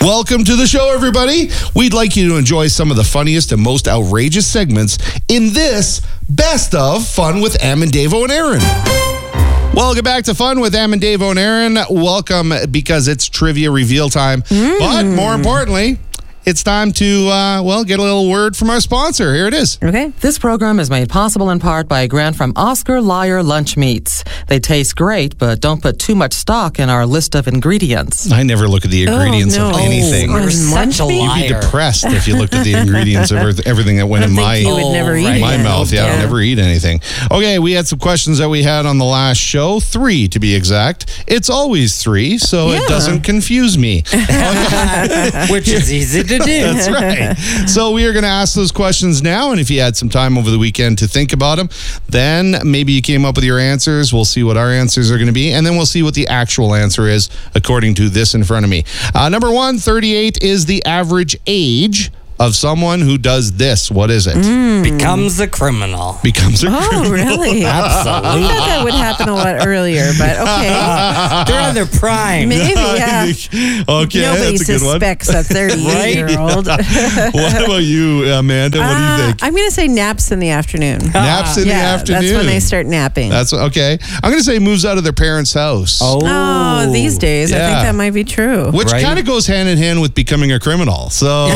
Welcome to the show, everybody. We'd like you to enjoy some of the funniest and most outrageous segments in this Best of Fun with Am and Davo and Aaron. Welcome back to Fun with Am and Davo and Aaron. Welcome because it's trivia reveal time. But more importantly, it's time to, get a little word from our sponsor. Here it is. Okay. This program is made possible in part by a grant from Oscar Liar Lunch Meats. They taste great, but don't put too much stock in our list of ingredients. I never look at the ingredients of anything. You're such a liar. You'd be depressed if you looked at the ingredients of everything that went in my mouth. Yeah, I would never eat anything. Okay, we had some questions that we had on the last show. 3 to be exact. It's always 3, so it doesn't confuse me. Which is easy to do. That's right. So we are going to ask those questions now, and if you had some time over the weekend to think about them, then maybe you came up with your answers. We'll see what our answers are going to be, and then we'll see what the actual answer is according to this in front of me. Number 1, 38 is the average age of someone who does this. What is it? Becomes a criminal. Becomes a criminal. Oh, really? Absolutely. I thought that would happen a lot earlier, but okay. They're on their prime. Maybe, yeah. Okay, Nobody that's a good one. suspects a 38-year-old. What about you, Amanda? What do you think? I'm going to say naps in the afternoon. Naps in the afternoon. That's when they start napping. That's okay. I'm going to say moves out of their parents' house. Oh, these days, I think that might be true. Which kind of goes hand in hand with becoming a criminal. So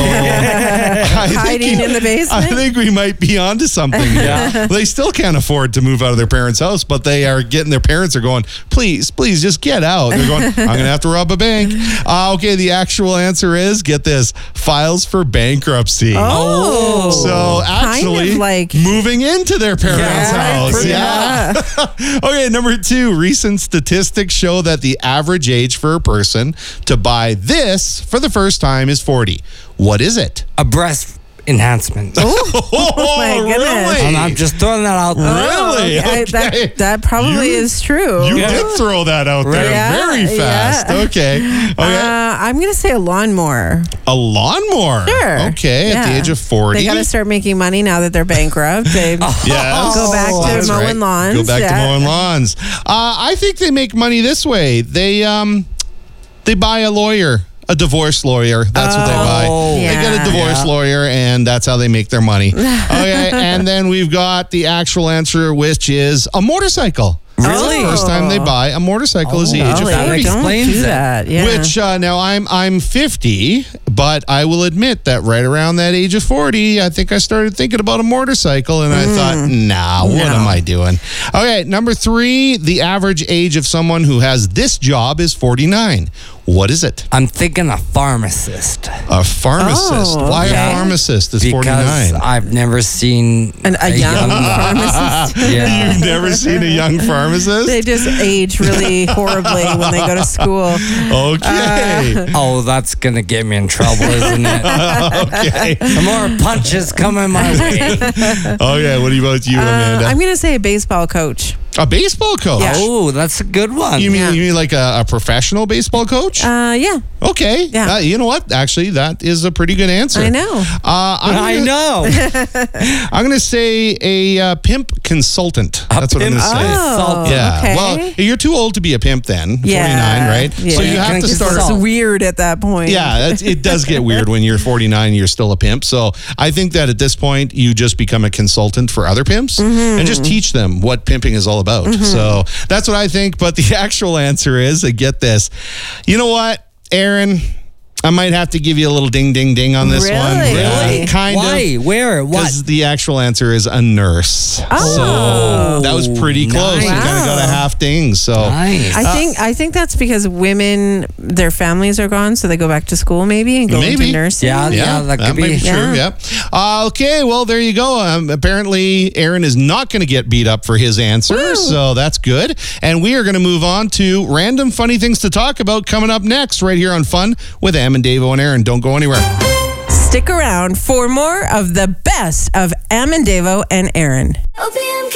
hiding in the basement? I think we might be onto something. Yeah. They still can't afford to move out of their parents' house, but they are getting, their parents are going, please, just get out. They're going, I'm going to have to rob a bank. Okay, the actual answer is, get this, files for bankruptcy. Oh. So actually, kind of like moving into their parents' house. Yeah. Okay, number 2, recent statistics show that the average age for a person to buy this for the first time is 40. What is it? A breast enhancement. Oh my goodness. Really? I'm just throwing that out there. Really? Okay. That probably is true. You did throw that out there very fast. Yeah. Okay. I'm going to say a lawnmower. A lawnmower? Sure. Okay, at the age of 40. They got to start making money now that they're bankrupt. They go back to mowing lawns. Go back to mowing lawns. I think they make money this way. They buy a lawyer. A divorce lawyer. That's what they buy. Yeah. They get a divorce lawyer, and that's how they make their money. Okay, and then we've got the actual answer, which is a motorcycle. Really? The first time they buy a motorcycle is the age of 40. That explains do that. Yeah. Which now I'm 50, but I will admit that right around that age of 40, I think I started thinking about a motorcycle, and I thought, what am I doing? Okay, number 3, the average age of someone who has this job is 49. What is it? I'm thinking a pharmacist. A pharmacist. Why a pharmacist is 49? Because I've never seen a young pharmacist. You've never seen a young pharmacist? They just age really horribly when they go to school. Okay. That's going to get me in trouble, isn't it? Okay. Some more punches coming my way. Okay, what about you, Amanda? I'm going to say a baseball coach. A baseball coach? Yeah. Oh, that's a good one. You mean like a professional baseball coach? Yeah. Okay. Yeah. You know what? Actually, that is a pretty good answer. I know. I know. I'm going to say a pimp consultant. That's what I'm going to say. Oh, Yeah. okay. Well, you're too old to be a pimp then. 49, right? Yeah. So you have to start. It's weird at that point. Yeah, it does get weird when you're 49 and you're still a pimp. So I think that at this point, you just become a consultant for other pimps and just teach them what pimping is all about. So that's what I think. But the actual answer is, get this. You know what, Aaron? I might have to give you a little ding, ding, ding on this one. Really? Kind of. Why? Where? What? Because the actual answer is a nurse. So that was pretty close. Nice. You kind of got a half ding. So Nice. I think that's because women, their families are gone, so they go back to school maybe and go into nursing. Yeah, that could might be true. Yeah. Yeah. Okay, well, there you go. Apparently, Aaron is not going to get beat up for his answer, so that's good. And we are going to move on to random funny things to talk about coming up next, right here on Fun with Am and Davo and Aaron. Don't go anywhere. Stick around for more of the best of Am and Davo and Aaron.